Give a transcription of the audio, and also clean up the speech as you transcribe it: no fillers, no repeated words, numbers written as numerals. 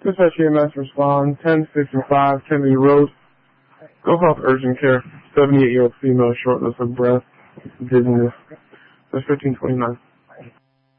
Dispatch EMS respond, 1055 Kennedy Road. Go Health Urgent Care, 78-year-old female, shortness of breath, dizziness. That's 1529.